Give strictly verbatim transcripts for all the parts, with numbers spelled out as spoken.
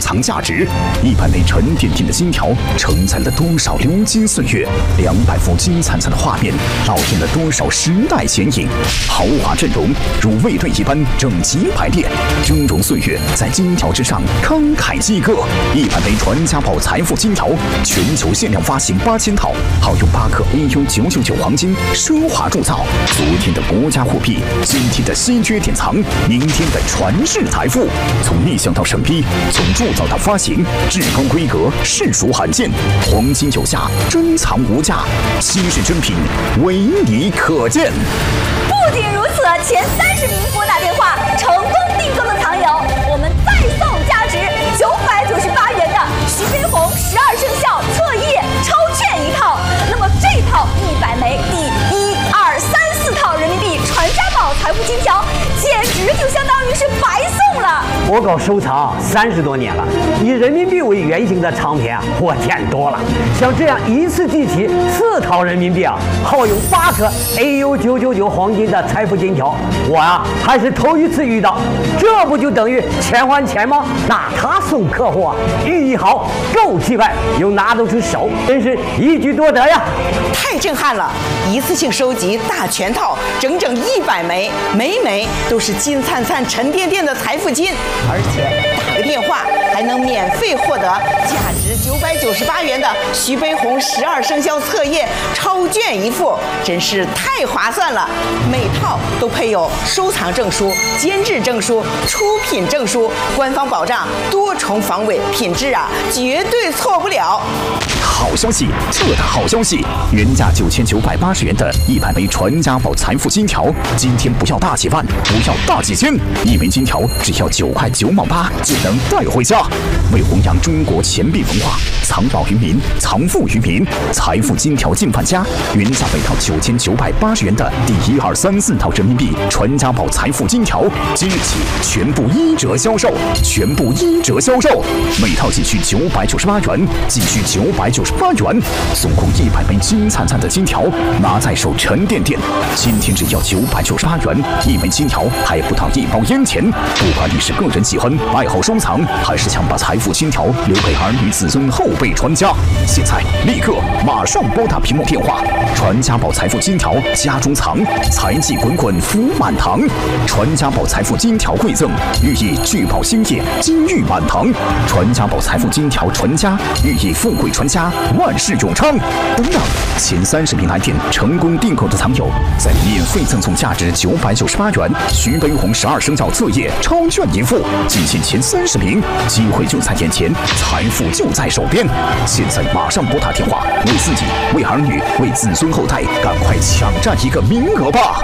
藏价值。一百枚沉甸甸的金条承载了多少流金岁月？两百幅金灿灿的画面烙印了多少时代剪影？豪华阵容如卫队一般整齐排列，峥嵘岁月在金条之上慷慨激歌。一百枚传家宝财富金条，全球限量发行八千套，好用八克 A U 九九九黄金，奢华铸造。昨天的国家货币，今天的稀缺典藏，明天的传世财富。从立项到审批，从铸造到发行，至高规格，世俗罕见。黄金有价，珍藏无价，稀世珍品，唯你可见。 不仅如此，前三十名拨打电话成功订购的藏友，我们再送价值九百九十八元的徐悲鸿十二生肖册页超券一套。那么这套一百枚第一二三四套人民币传家宝财富金条，简直就相当于是白送了。 我搞收藏三十多年了，以人民币为原型的唱片啊，我见多了。像这样一次集齐四套人民币啊，耗用八克 A U 九九九黄金的财富金条，我啊还是头一次遇到。这不就等于钱还钱吗？那他送客户啊，寓意好，够气派，又拿得出手，真是一举多得呀！ 太震撼了！一次性收集大全套，整整一百枚，每枚都是金灿灿、沉甸甸的财富金，而且打个电话还能免费获得价值九百九十八元的徐悲鸿十二生肖册页超卷一副，真是太划算了！每套都配有收藏证书、监制证书、出品证书，官方保障多重防伪，品质啊绝对错不了。 好消息，特大好消息！原价九千九百八十元的一百枚传家宝财富金条，今天不要大几万，不要大几千，一枚金条只要九块九毛八就能带回家。为弘扬中国钱币文化，藏宝于民，藏富于民，财富金条进万家。原价每套九千九百八十元的第一二三四套人民币传家宝财富金条，今日起全部一折销售，全部一折销售，每套仅需九百九十八元，仅需九百九十八元，送空一百枚金灿灿的金条，拿在手沉甸甸。今天只要九百九十八元一枚金条，还不到一包烟钱。不管你是个人喜欢、爱好收藏，还是想把财富金条留给儿女子孙后辈传家，现在立刻马上拨打屏幕电话。传家宝财富金条家中藏，财气滚滚福满堂。传家宝财富金条馈赠，寓意聚宝兴业，金玉满堂。传家宝财富金条传家，寓意富贵传家，万事永昌。等等，前三十名来电成功订购的藏友，再免费赠送价值九百九十八元徐悲鸿十二生肖册页超卷一副。仅限前三十名，机会就在眼前，财富就在手边。现在马上拨打电话，为自己、为儿女、为子孙后代，赶快抢占一个名额吧！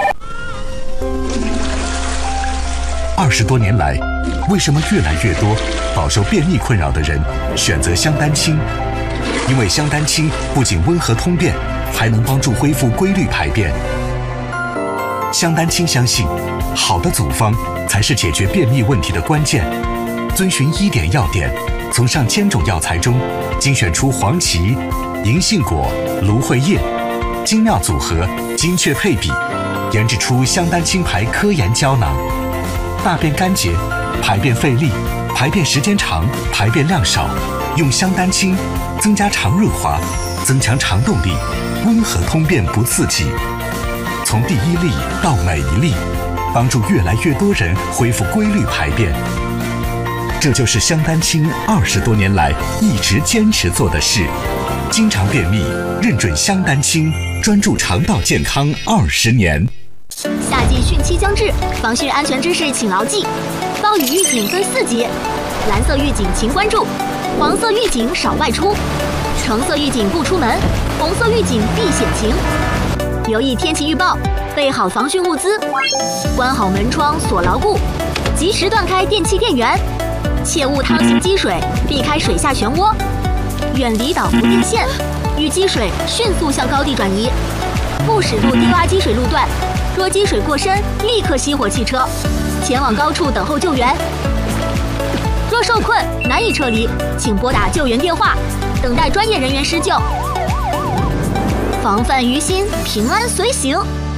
二十多年来，为什么越来越多饱受便秘困扰的人选择香丹清？因为香丹清不仅温和通便，还能帮助恢复规律排便。香丹清相信，好的组方才是解决便秘问题的关键。遵循医典要点，从上千种药材中精选出黄芪、银杏果、芦荟叶，精妙组合，精确配比，研制出香丹清牌科研胶囊。大便干结、排便费力、排便时间长、排便量少，用香丹清增加肠润滑，增强肠动力，温和通便不刺激。从第一粒到每一粒，帮助越来越多人恢复规律排便。这就是香丹清二十多年来一直坚持做的事。经常便秘，认准香丹清，专注肠道健康二十年。 夏季汛期将至，防汛安全知识请牢记。暴雨预警分四级，蓝色预警请关注，黄色预警少外出，橙色预警不出门，红色预警避险情。留意天气预报，备好防汛物资，关好门窗锁牢固，及时断开电器电源，切勿趟行积水，避开水下漩涡，远离导浮电线，遇积水迅速向高地转移，不驶入低洼积水路段。若积水过深，立刻熄火汽车，前往高处等候救援。若受困难以撤离，请拨打救援电话，等待专业人员施救。防范于心，平安随行。